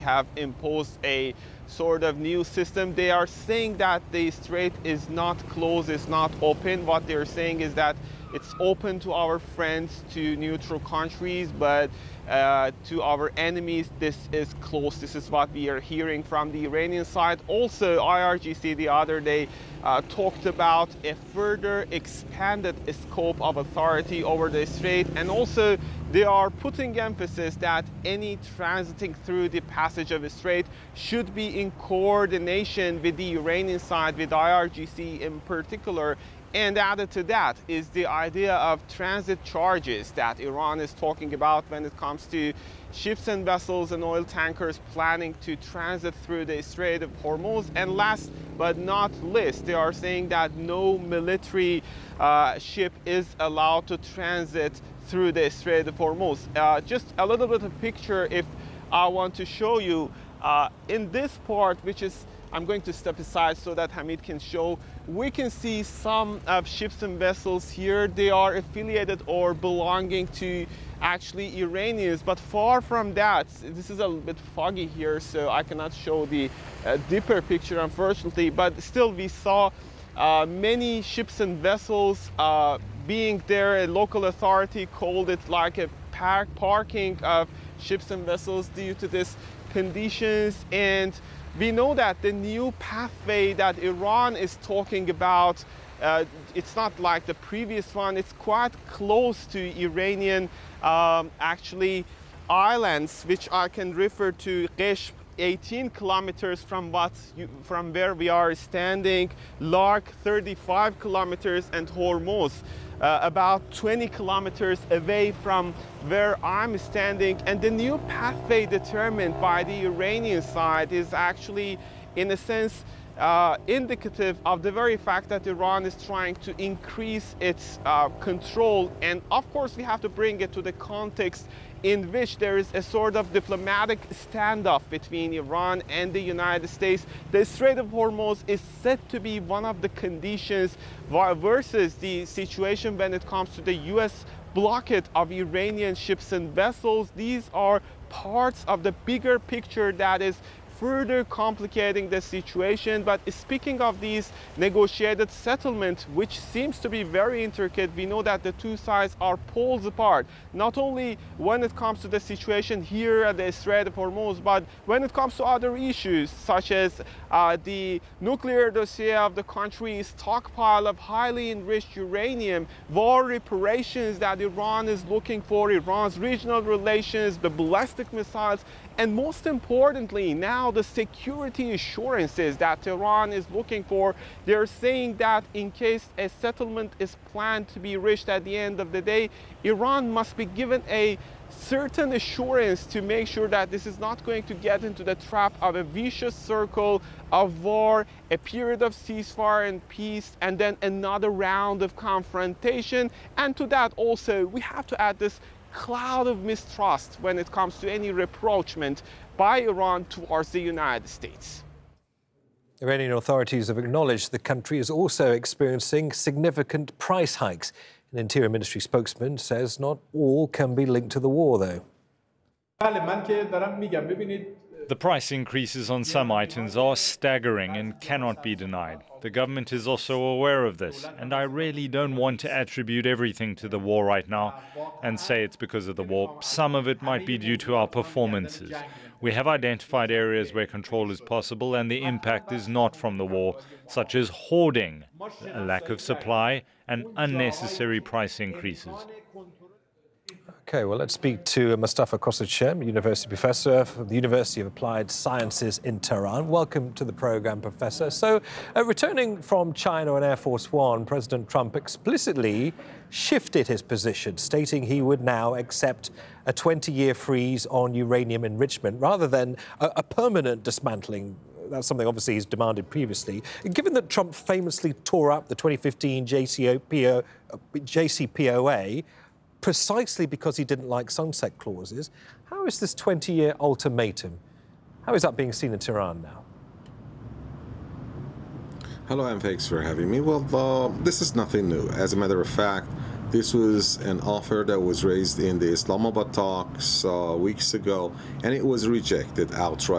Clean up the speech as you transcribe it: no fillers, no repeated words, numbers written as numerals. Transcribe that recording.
have imposed a sort of new system. They are saying that the strait is not closed, it's not open. What they're saying is that it's open to our friends, to neutral countries, but to our enemies, this is closed. This is what we are hearing from the Iranian side. Also, IRGC the other day talked about a further expanded scope of authority over the strait, and also they are putting emphasis that any transiting through the passage of the strait should be in coordination with the Iranian side, with IRGC in particular. And added to that is the idea of transit charges that Iran is talking about when it comes to ships and vessels and oil tankers planning to transit through the Strait of Hormuz. And last but not least, they are saying that no military ship is allowed to transit through the Strait of Hormuz. Just a little bit of picture if I want to show you. In this part, which is, I'm going to step aside so that Hamid can show, we can see some ships and vessels here. They are affiliated or belonging to actually Iranians, but far from that. This is a little bit foggy here, so I cannot show the deeper picture, unfortunately, but still we saw many ships and vessels being there. A local authority called it like a parking of ships and vessels due to this conditions. And we know that the new pathway that Iran is talking about, it's not like the previous one. It's quite close to Iranian actually islands, which I can refer to Qeshm, 18 kilometers from where we are standing, Lark 35 kilometers, and Hormuz about 20 kilometers away from where I'm standing. And the new pathway determined by the Iranian side is actually, in a sense, indicative of the very fact that Iran is trying to increase its control. And of course, we have to bring it to the context in which there is a sort of diplomatic standoff between Iran and the United States. The Strait of Hormuz is said to be one of the conditions versus the situation when it comes to the US blockade of Iranian ships and vessels. These are parts of the bigger picture that is further complicating the situation. But speaking of these negotiated settlements, which seems to be very intricate, we know that the two sides are poles apart, not only when it comes to the situation here at the Strait of Hormuz, but when it comes to other issues such as the nuclear dossier of the country's stockpile of highly enriched uranium, war reparations that Iran is looking for, Iran's regional relations, the ballistic missiles, and most importantly, now the security assurances that Iran is looking for. They're saying that in case a settlement is planned to be reached at the end of the day, Iran must be given a certain assurance to make sure that this is not going to get into the trap of a vicious circle of war, a period of ceasefire and peace, and then another round of confrontation. And to that also, we have to add this cloud of mistrust when it comes to any rapprochement by Iran towards the United States. Iranian authorities have acknowledged the country is also experiencing significant price hikes. An Interior Ministry spokesman says not all can be linked to the war, though. The price increases on some items are staggering and cannot be denied. The government is also aware of this, and I really don't want to attribute everything to the war right now and say it's because of the war. Some of it might be due to our performances. We have identified areas where control is possible and the impact is not from the war, such as hoarding, a lack of supply, and unnecessary price increases. Okay, well, let's speak to Mustafa Khosrowshem, university professor from the University of Applied Sciences in Tehran. Welcome to the program, Professor. So, returning from China on Air Force One, President Trump explicitly shifted his position, stating he would now accept a 20-year freeze on uranium enrichment rather than a permanent dismantling. That's something obviously he's demanded previously. Given that Trump famously tore up the 2015 JCPOA, precisely because he didn't like sunset clauses, how is this 20-year ultimatum, how is that being seen in Tehran now? Hello, and thanks for having me. Well, this is nothing new. As a matter of fact, this was an offer that was raised in the Islamabad talks weeks ago, and it was rejected outright.